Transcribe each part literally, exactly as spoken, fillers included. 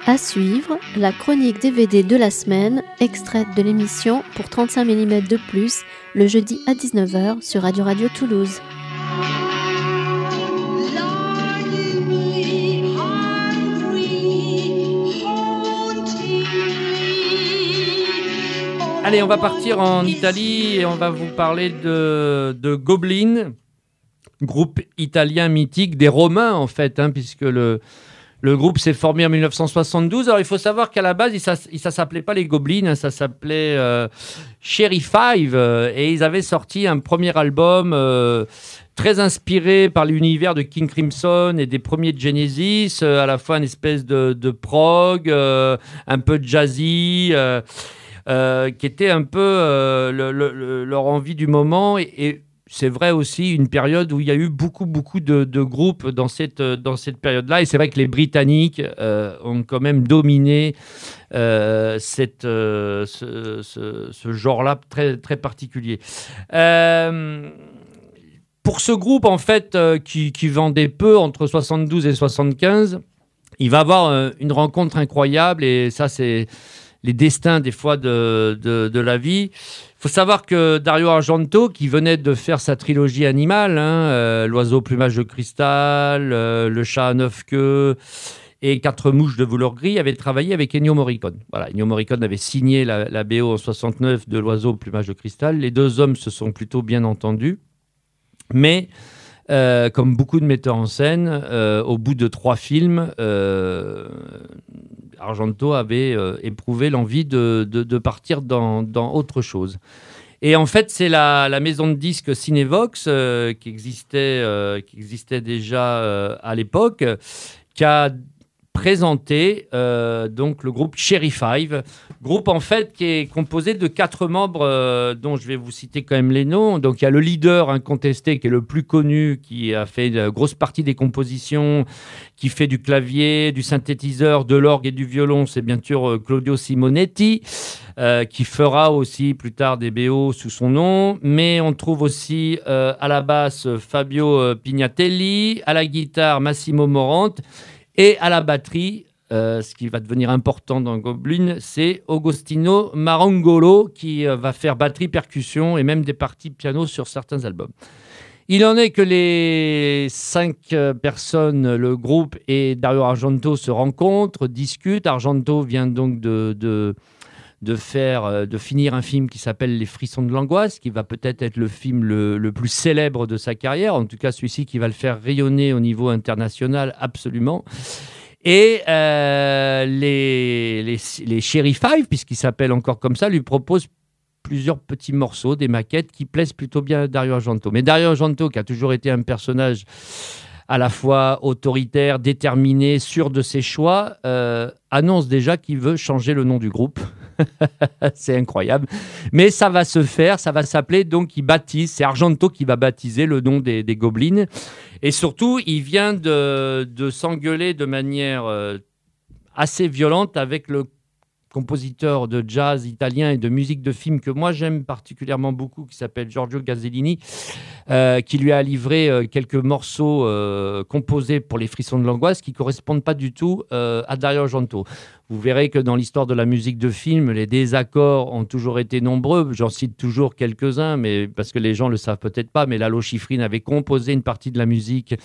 À suivre, la chronique D V D de la semaine, extraite de l'émission pour trente-cinq millimètres de plus, le jeudi à dix-neuf heures sur Radio Radio Toulouse. Allez, on va partir en Italie et on va vous parler de, de Goblin, groupe italien mythique des Romains en fait, hein, puisque le, le groupe s'est formé en dix-neuf cent soixante-douze. Alors il faut savoir qu'à la base, il ne s'appelait pas les Goblins, hein, ça s'appelait euh, Cherry Five euh, et ils avaient sorti un premier album euh, très inspiré par l'univers de King Crimson et des premiers de Genesis, euh, à la fois une espèce de, de prog, euh, un peu jazzy. Euh, Euh, qui était un peu euh, le, le, leur envie du moment. Et, et c'est vrai aussi une période où il y a eu beaucoup, beaucoup de, de groupes dans cette, dans cette période-là. Et c'est vrai que les Britanniques euh, ont quand même dominé euh, cette, euh, ce, ce, ce genre-là très, très particulier. Euh, pour ce groupe, en fait, euh, qui, qui vendait peu entre soixante-douze et soixante-quinze, il va avoir euh, une rencontre incroyable. Et ça, c'est les destins des fois de, de, de la vie. Il faut savoir que Dario Argento, qui venait de faire sa trilogie animale, hein, euh, L'oiseau au plumage de cristal, euh, Le chat à neuf queues et Quatre mouches de velours gris, avait travaillé avec Ennio Morricone. Voilà, Ennio Morricone avait signé la, la B O en soixante-neuf de L'oiseau au plumage de cristal. Les deux hommes se sont plutôt bien entendus. Mais Euh, comme beaucoup de metteurs en scène, euh, au bout de trois films, euh, Argento avait euh, éprouvé l'envie de, de, de partir dans, dans autre chose. Et en fait, c'est la, la maison de disques Cinevox, euh, qui, existait, euh, qui existait déjà euh, à l'époque, qui a présenté euh, donc le groupe Cherry Five, groupe en fait qui est composé de quatre membres euh, dont je vais vous citer quand même les noms. Donc il y a le leader incontesté qui est le plus connu, qui a fait une grosse partie des compositions, qui fait du clavier, du synthétiseur, de l'orgue et du violon. C'est bien sûr euh, Claudio Simonetti, euh, qui fera aussi plus tard des B O sous son nom. Mais on trouve aussi euh, à la basse Fabio Pignatelli, à la guitare Massimo Morante. Et à la batterie, euh, ce qui va devenir important dans Goblin, c'est Agostino Marangolo qui euh, va faire batterie, percussion et même des parties piano sur certains albums. Il en est que les cinq euh, personnes, le groupe et Dario Argento se rencontrent, discutent. Argento vient donc de, de, de, faire, de finir un film qui s'appelle Les frissons de l'angoisse, qui va peut-être être le film le, le plus célèbre de sa carrière, en tout cas celui-ci qui va le faire rayonner au niveau international absolument. Et euh, les, les, les Cherry Five, puisqu'il s'appelle encore comme ça, lui proposent plusieurs petits morceaux, des maquettes qui plaisent plutôt bien à Dario Argento. Mais Dario Argento, qui a toujours été un personnage à la fois autoritaire, déterminé, sûr de ses choix, euh, annonce déjà qu'il veut changer le nom du groupe. C'est incroyable. Mais ça va se faire, ça va s'appeler, donc il baptise, c'est Argento qui va baptiser le nom des, des Goblins. Et surtout, il vient de, de s'engueuler de manière euh, assez violente avec le compositeur de jazz italien et de musique de film que moi j'aime particulièrement beaucoup, qui s'appelle Giorgio Gazzellini, euh, qui lui a livré euh, quelques morceaux euh, composés pour les frissons de l'angoisse qui ne correspondent pas du tout euh, à Dario Argento. Vous verrez que dans l'histoire de la musique de film, les désaccords ont toujours été nombreux. J'en cite toujours quelques-uns, mais parce que les gens ne le savent peut-être pas, mais Lalo Schifrin avait composé une partie de la musique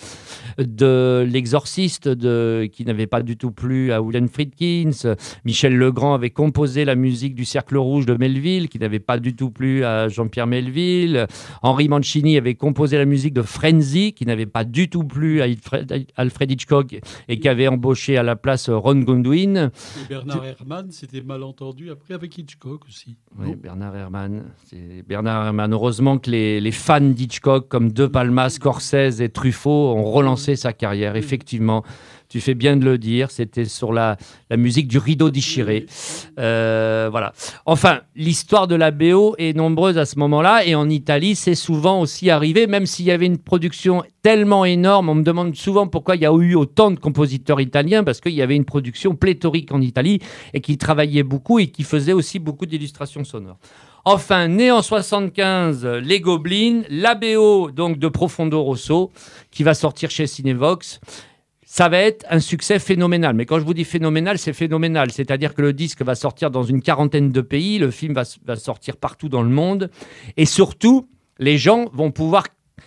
de L'Exorciste, de, qui n'avait pas du tout plu à William Friedkin. Michel Legrand avait composé la musique du Cercle Rouge de Melville, qui n'avait pas du tout plu à Jean-Pierre Melville. Henri Mancini avait composé la musique de Frenzy, qui n'avait pas du tout plu à Alfred Hitchcock et qui avait embauché à la place Ron Goodwin. Et Bernard Herrmann, c'était mal entendu après avec Hitchcock aussi. Oui, non Bernard Herrmann. C'est Bernard Herrmann. Heureusement que les, les fans d'Hitchcock, comme De Palma, Scorsese et Truffaut, ont relancé sa carrière. Effectivement, tu fais bien de le dire, c'était sur la, la musique du Rideau déchiré. Euh, voilà. Enfin, l'histoire de la B O est nombreuse à ce moment-là, et en Italie, c'est souvent aussi arrivé, même s'il y avait une production tellement énorme. On me demande souvent pourquoi il y a eu autant de compositeurs italiens, parce qu'il y avait une production pléthorique en Italie, et qui travaillait beaucoup, et qui faisait aussi beaucoup d'illustrations sonores. Enfin, né en soixante-quinze, les Goblins, la B O donc de Profondo Rosso, qui va sortir chez Cinevox. ça va être un succès phénoménal. Mais quand je vous dis phénoménal, c'est phénoménal. C'est-à-dire que le disque va sortir dans une quarantaine de pays, le film va, va sortir partout dans le monde. Et surtout, les gens vont pouvoir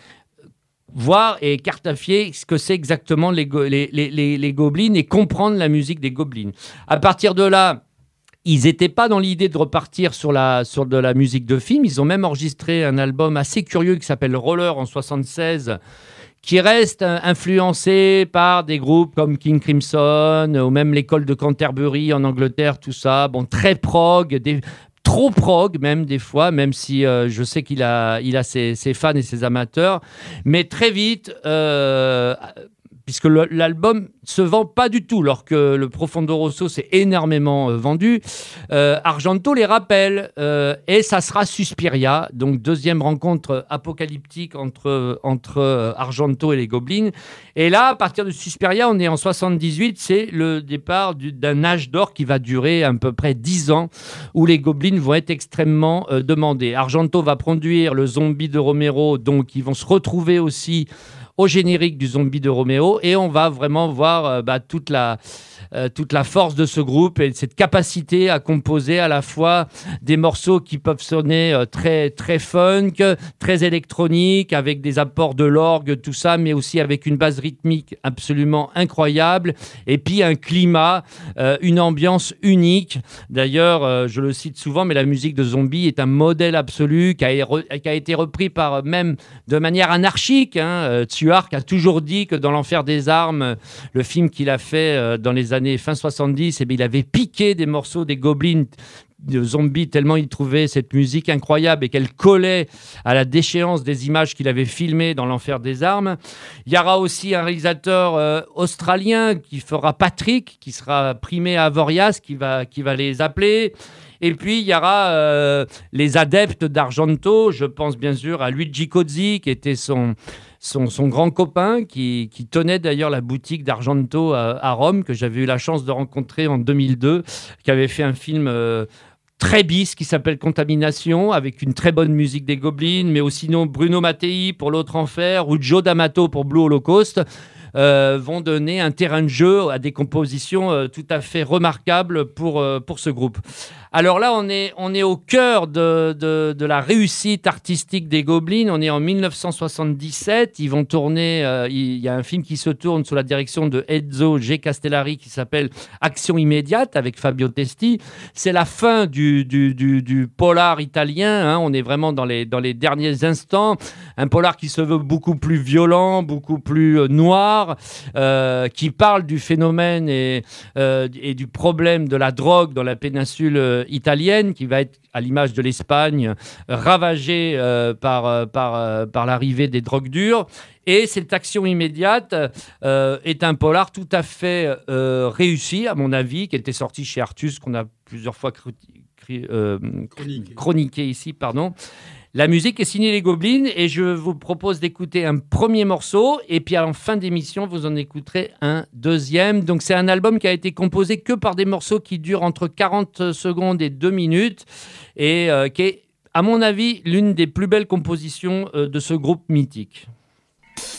voir et cartographier ce que c'est exactement les, go- les, les, les, les Gobelins et comprendre la musique des Gobelins. À partir de là, ils n'étaient pas dans l'idée de repartir sur, la, sur de la musique de film. Ils ont même enregistré un album assez curieux qui s'appelle Roller en soixante-seize, qui reste influencé par des groupes comme King Crimson ou même l'école de Canterbury en Angleterre, tout ça. Bon, très prog, des, trop prog même des fois, même si euh, je sais qu'il a, il a ses, ses fans et ses amateurs. Mais très vite... Euh, puisque le, l'album se vend pas du tout, alors que le Profondo Rosso s'est énormément euh, vendu. Euh, Argento les rappelle, euh, et ça sera Suspiria, donc deuxième rencontre apocalyptique entre, entre euh, Argento et les Gobelins. Et là, à partir de Suspiria, on est en soixante-dix-huit, c'est le départ du, d'un âge d'or qui va durer à peu près dix ans, où les Gobelins vont être extrêmement euh, demandés. Argento va produire le Zombie de Romero, donc ils vont se retrouver aussi au générique du Zombie de Romero, et on va vraiment voir euh, bah, toute la, euh, toute la force de ce groupe et cette capacité à composer à la fois des morceaux qui peuvent sonner euh, très, très funk, très électronique, avec des apports de l'orgue, tout ça, mais aussi avec une base rythmique absolument incroyable, et puis un climat, euh, une ambiance unique. D'ailleurs, euh, je le cite souvent, mais la musique de Zombie est un modèle absolu qui a, qui a été repris par même de manière anarchique, hein, euh, Suark a toujours dit que dans l'Enfer des Armes, le film qu'il a fait euh, dans les années fin soixante-dix, eh bien, il avait piqué des morceaux des Gobelins de Zombie tellement il trouvait cette musique incroyable et qu'elle collait à la déchéance des images qu'il avait filmées dans l'Enfer des Armes. Il y aura aussi un réalisateur euh, australien qui fera Patrick, qui sera primé à Avoriaz, qui va, qui va les appeler. Et puis, il y aura euh, les adeptes d'Argento. Je pense bien sûr à Luigi Cozzi, qui était son... Son, son grand copain qui, qui tenait d'ailleurs la boutique d'Argento à, à Rome, que j'avais eu la chance de rencontrer en deux mille deux, qui avait fait un film euh, très bis qui s'appelle Contamination, avec une très bonne musique des Gobelins, mais aussi non Bruno Mattei pour L'Autre Enfer ou Joe D'Amato pour Blue Holocaust. Euh, vont donner un terrain de jeu à des compositions euh, tout à fait remarquables pour, euh, pour ce groupe. Alors là, on est, on est au cœur de, de, de la réussite artistique des Gobelins. On est en dix-neuf cent soixante-dix-sept. Ils vont tourner, euh, il y a un film qui se tourne sous la direction de Enzo G. Castellari qui s'appelle Action immédiate avec Fabio Testi. C'est la fin du, du, du, du polar italien. Hein. On est vraiment dans les, dans les derniers instants. Un polar qui se veut beaucoup plus violent, beaucoup plus euh, noir, euh, qui parle du phénomène et, euh, et du problème de la drogue dans la péninsule euh, italienne, qui va être, à l'image de l'Espagne, ravagée euh, par, euh, par, euh, par l'arrivée des drogues dures. Et cette action immédiate euh, est un polar tout à fait euh, réussi, à mon avis, qui était sorti chez Artus, qu'on a plusieurs fois cru- cru- euh, Chroniqué. chroniqué ici, pardon. La musique est signée les Gobelins et je vous propose d'écouter un premier morceau et puis en fin d'émission, vous en écouterez un deuxième. Donc c'est un album qui a été composé que par des morceaux qui durent entre quarante secondes et deux minutes et euh, qui est, à mon avis, l'une des plus belles compositions euh, de ce groupe mythique.